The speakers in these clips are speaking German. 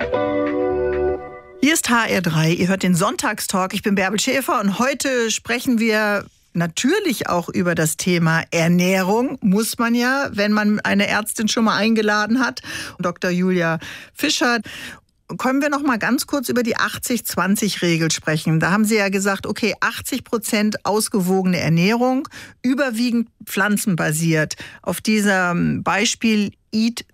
Hier ist HR3, ihr hört den Sonntagstalk. Ich bin Bärbel Schäfer und heute sprechen wir natürlich auch über das Thema Ernährung. Muss man ja, wenn man eine Ärztin schon mal eingeladen hat. Dr. Julia Fischer. Können wir noch mal ganz kurz über die 80-20-Regel sprechen? Da haben Sie ja gesagt, okay, 80% ausgewogene Ernährung, überwiegend pflanzenbasiert. Auf diesem Beispiel Eat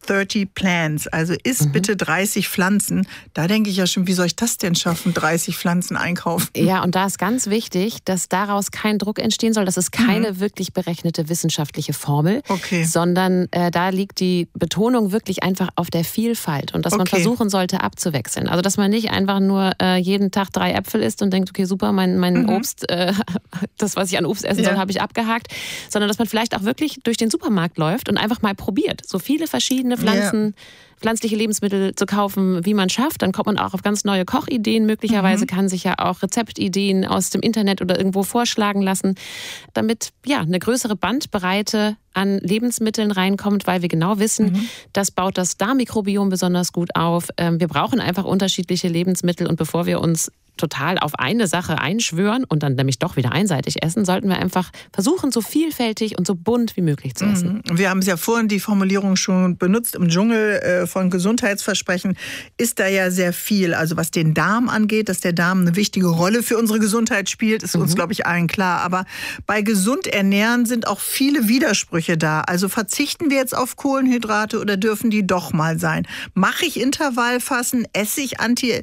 30 Plants, also isst bitte 30 Pflanzen. Da denke ich ja schon, wie soll ich das denn schaffen, 30 Pflanzen einkaufen? Ja, und da ist ganz wichtig, dass daraus kein Druck entstehen soll. Das ist keine wirklich berechnete wissenschaftliche Formel, sondern da liegt die Betonung wirklich einfach auf der Vielfalt und dass man versuchen sollte abzuwechseln. Also dass man nicht einfach nur jeden Tag 3 Äpfel isst und denkt, okay, super, mein Obst, das, was ich an Obst essen soll, habe ich abgehakt, sondern dass man vielleicht auch wirklich durch den Supermarkt läuft und einfach mal probiert. So viele verschiedene pflanzliche Lebensmittel zu kaufen, wie man schafft. Dann kommt man auch auf ganz neue Kochideen. Möglicherweise kann sich ja auch Rezeptideen aus dem Internet oder irgendwo vorschlagen lassen, damit eine größere Bandbreite an Lebensmitteln reinkommt, weil wir genau wissen, das baut das Darmmikrobiom besonders gut auf. Wir brauchen einfach unterschiedliche Lebensmittel und bevor wir uns total auf eine Sache einschwören und dann nämlich doch wieder einseitig essen, sollten wir einfach versuchen, so vielfältig und so bunt wie möglich zu essen. Wir haben es ja vorhin die Formulierung schon benutzt, im Dschungel von Gesundheitsversprechen ist da ja sehr viel. Also was den Darm angeht, dass der Darm eine wichtige Rolle für unsere Gesundheit spielt, ist uns, glaube ich, allen klar. Aber bei gesund ernähren sind auch viele Widersprüche da. Also verzichten wir jetzt auf Kohlenhydrate oder dürfen die doch mal sein? Mache ich Intervallfasten? Esse ich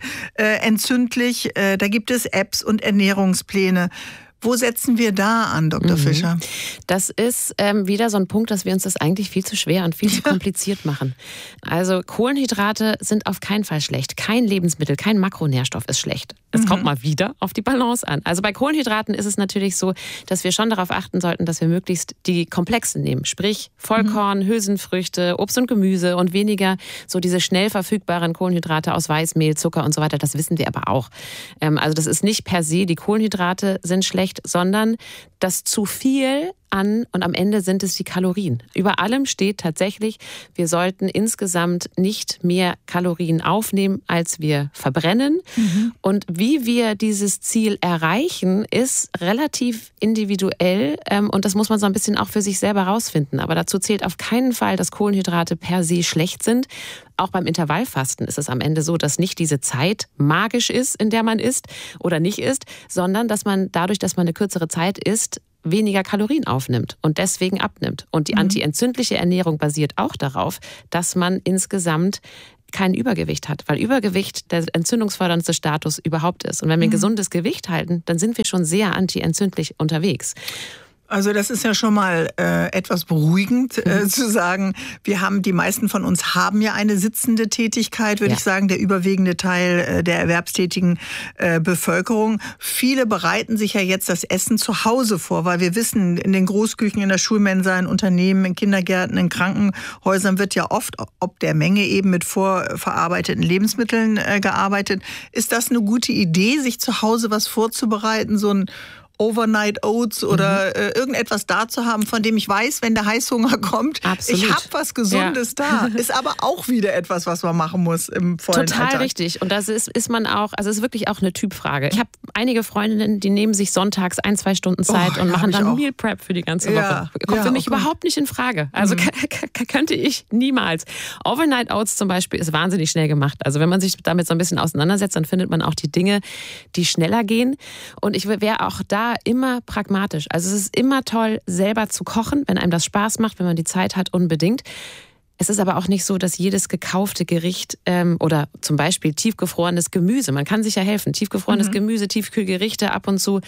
anti-entzündlich? Da gibt es Apps und Ernährungspläne. Wo setzen wir da an, Dr. Fischer? Das ist wieder so ein Punkt, dass wir uns das eigentlich viel zu schwer und viel zu kompliziert machen. Also Kohlenhydrate sind auf keinen Fall schlecht. Kein Lebensmittel, kein Makronährstoff ist schlecht. Es kommt mal wieder auf die Balance an. Also bei Kohlenhydraten ist es natürlich so, dass wir schon darauf achten sollten, dass wir möglichst die komplexen nehmen. Sprich Vollkorn, Hülsenfrüchte, Obst und Gemüse und weniger so diese schnell verfügbaren Kohlenhydrate aus Weißmehl, Zucker und so weiter. Das wissen wir aber auch. Also das ist nicht per se, die Kohlenhydrate sind schlecht, sondern das zu viel an und am Ende sind es die Kalorien. Über allem steht tatsächlich, wir sollten insgesamt nicht mehr Kalorien aufnehmen, als wir verbrennen. Und wie wir dieses Ziel erreichen, ist relativ individuell und das muss man so ein bisschen auch für sich selber rausfinden. Aber dazu zählt auf keinen Fall, dass Kohlenhydrate per se schlecht sind. Auch beim Intervallfasten ist es am Ende so, dass nicht diese Zeit magisch ist, in der man isst oder nicht isst, sondern dass man dadurch, dass man eine kürzere Zeit isst, weniger Kalorien aufnimmt und deswegen abnimmt. Und die antientzündliche Ernährung basiert auch darauf, dass man insgesamt kein Übergewicht hat, weil Übergewicht der entzündungsfördernde Status überhaupt ist. Und wenn wir ein gesundes Gewicht halten, dann sind wir schon sehr antientzündlich unterwegs. Also das ist ja schon mal etwas beruhigend zu sagen, die meisten von uns haben ja eine sitzende Tätigkeit, würde ich sagen, der überwiegende Teil der erwerbstätigen Bevölkerung. Viele bereiten sich ja jetzt das Essen zu Hause vor, weil wir wissen, in den Großküchen, in der Schulmensa, in Unternehmen, in Kindergärten, in Krankenhäusern wird ja oft, ob der Menge eben mit vorverarbeiteten Lebensmitteln gearbeitet. Ist das eine gute Idee, sich zu Hause was vorzubereiten, so ein Overnight Oats oder irgendetwas da zu haben, von dem ich weiß, wenn der Heißhunger kommt, ich habe was Gesundes da. Ist aber auch wieder etwas, was man machen muss im vollen Total Alltag. Richtig. Und das ist man auch, also es ist wirklich auch eine Typfrage. Ich habe einige Freundinnen, die nehmen sich sonntags 1-2 Stunden Zeit und machen dann Meal Prep für die ganze Woche. Kommt für mich überhaupt nicht in Frage. Also könnte ich niemals. Overnight Oats zum Beispiel ist wahnsinnig schnell gemacht. Also wenn man sich damit so ein bisschen auseinandersetzt, dann findet man auch die Dinge, die schneller gehen. Und ich wäre auch da immer pragmatisch. Also es ist immer toll, selber zu kochen, wenn einem das Spaß macht, wenn man die Zeit hat, unbedingt. Es ist aber auch nicht so, dass jedes gekaufte Gericht oder zum Beispiel tiefgefrorenes Gemüse, man kann sich ja helfen, tiefgefrorenes Gemüse, Tiefkühlgerichte ab und zu,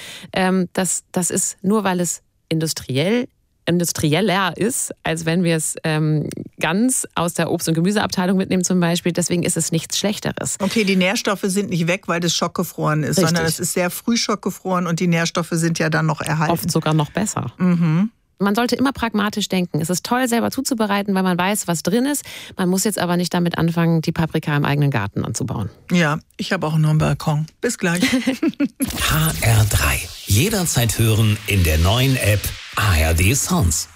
das ist nur, weil es industrieller ist, als wenn wir es ganz aus der Obst- und Gemüseabteilung mitnehmen zum Beispiel. Deswegen ist es nichts Schlechteres. Okay, die Nährstoffe sind nicht weg, weil das schockgefroren ist, sondern es ist sehr früh schockgefroren und die Nährstoffe sind ja dann noch erhalten. Oft sogar noch besser. Man sollte immer pragmatisch denken. Es ist toll, selber zuzubereiten, weil man weiß, was drin ist. Man muss jetzt aber nicht damit anfangen, die Paprika im eigenen Garten anzubauen. Ja, ich habe auch nur einen Balkon. Bis gleich. HR3. Jederzeit hören in der neuen App ARD Sounds.